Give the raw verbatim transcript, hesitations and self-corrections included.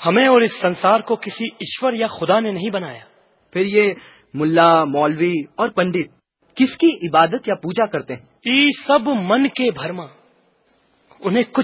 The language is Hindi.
हमें और इस संसार को किसी ईश्वर या खुदा ने नहीं बनाया। फिर ये मुल्ला, मौलवी और पंडित किसकी इबादत या पूजा करते हैं? ये सब मन के भरमा, उन्हें कुछ